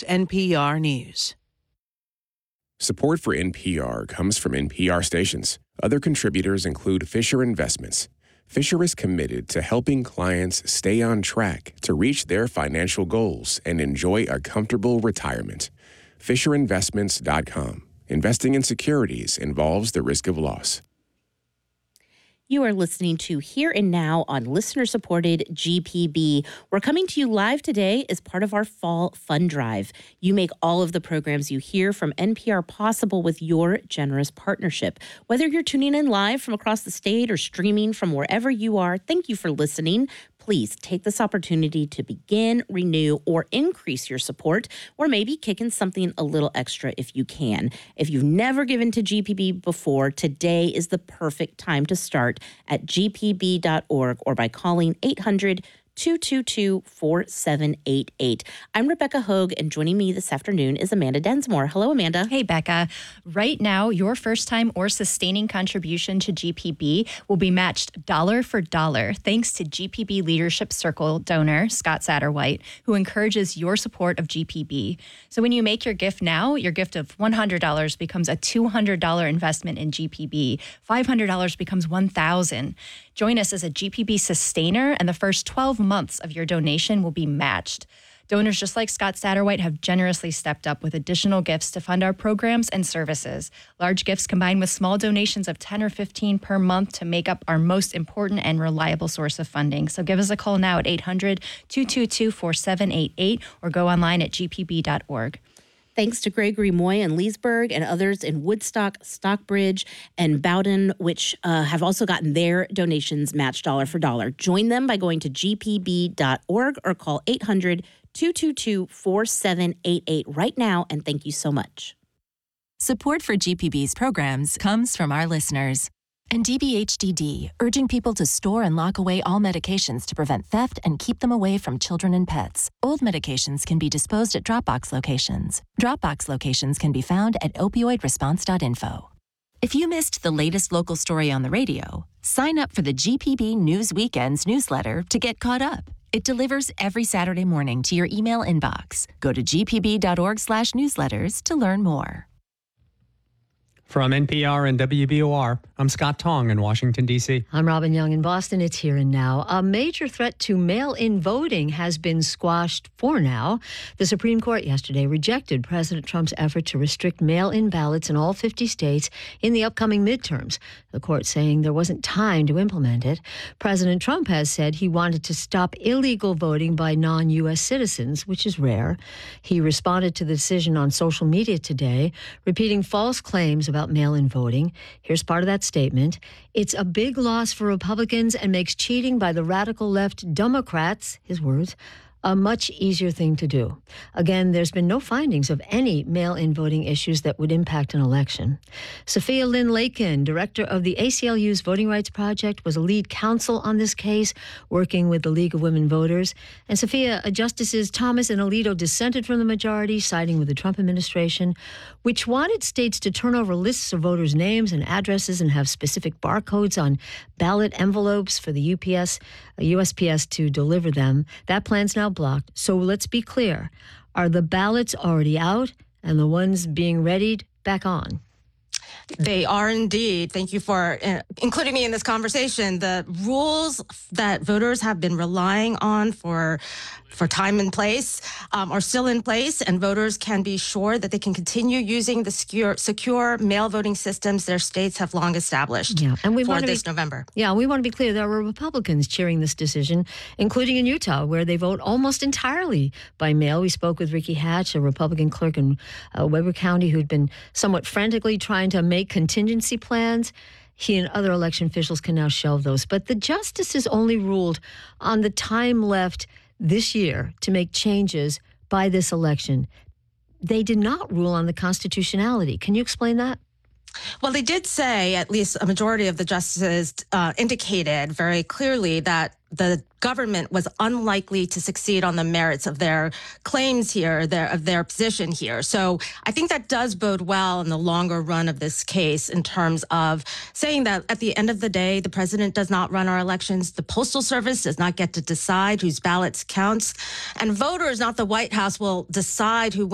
is NPR News. Support for NPR comes from NPR stations. Other contributors include Fisher Investments. Fisher is committed to helping clients stay on track to reach their financial goals and enjoy a comfortable retirement. FisherInvestments.com. Investing in securities involves the risk of loss. You are listening to Here and Now on listener-supported GPB. We're coming to you live today as part of our Fall Fund Drive. You make all of the programs you hear from NPR possible with your generous partnership. Whether you're tuning in live from across the state or streaming from wherever you are, thank you for listening. Please take this opportunity to begin, renew, or increase your support, or maybe kick in something a little extra if you can. If you've never given to GPB before, today is the perfect time to start at gpb.org or by calling 800-222-4788. I'm Rebecca Hogue, and joining me this afternoon is Amanda Densmore. Hello, Amanda. Hey, Becca. Right now, your first-time or sustaining contribution to GPB will be matched dollar for dollar thanks to GPB Leadership Circle donor Scott Satterwhite, who encourages your support of GPB. So when you make your gift now, your gift of $100 becomes a $200 investment in GPB. $500 becomes $1,000. Join us as a GPB sustainer, and the first 12 months of your donation will be matched. Donors just like Scott Satterwhite have generously stepped up with additional gifts to fund our programs and services. Large gifts combined with small donations of $10 or $15 per month to make up our most important and reliable source of funding. So give us a call now at 800-222-4788 or go online at gpb.org. Thanks to Gregory Moy and Leesburg and others in Woodstock, Stockbridge, and Bowdoin, which have also gotten their donations matched dollar for dollar. Join them by going to gpb.org or call 800-222-4788 right now, and thank you so much. Support for GPB's programs comes from our listeners. And DBHDD, urging people to store and lock away all medications to prevent theft and keep them away from children and pets. Old medications can be disposed at Dropbox locations. Dropbox locations can be found at opioidresponse.info. If you missed the latest local story on the radio, sign up for the GPB News Weekends newsletter to get caught up. It delivers every Saturday morning to your email inbox. Go to gpb.org/newsletters to learn more. From NPR and WBOR, I'm Scott Tong in Washington, D.C. I'm Robin Young in Boston. It's Here and Now. A major threat to mail-in voting has been squashed for now. The Supreme Court yesterday rejected President Trump's effort to restrict mail-in ballots in all 50 states in the upcoming midterms. The court saying there wasn't time to implement it. President Trump has said he wanted to stop illegal voting by non-U.S. citizens, which is rare. He responded to the decision on social media today, repeating false claims about mail-in voting. Here's part of that statement. It's a big loss for Republicans and makes cheating by the radical left Democrats, his words, a much easier thing to do. Again, there's been no findings of any mail-in voting issues that would impact an election. Sophia Lynn Lakin, director of the ACLU's Voting Rights Project, was a lead counsel on this case, working with the League of Women Voters. And Sophia, Justices Thomas and Alito dissented from the majority, siding with the Trump administration, which wanted states to turn over lists of voters' names and addresses and have specific barcodes on ballot envelopes for the USPS to deliver them. That plan's now blocked. So let's be clear. Are the ballots already out and the ones being readied back on? They are indeed. Thank you for including me in this conversation. The rules that voters have been relying on for time and place are still in place, and voters can be sure that they can continue using the secure mail voting systems their states have long established and we for this November. Yeah, we want to be clear. There were Republicans cheering this decision, including in Utah, where they vote almost entirely by mail. We spoke with Ricky Hatch, a Republican clerk in Weber County, who'd been somewhat frantically trying to make contingency plans. He and other election officials can now shelve those. But the justices only ruled on the time left this year to make changes by this election. They did not rule on the constitutionality. Can you explain that? Well, they did say, at least a majority of the justices indicated very clearly that the government was unlikely to succeed on the merits of their claims here, of their position here. So I think that does bode well in the longer run of this case in terms of saying that at the end of the day, the president does not run our elections. The Postal Service does not get to decide whose ballots counts. And voters, not the White House, will decide who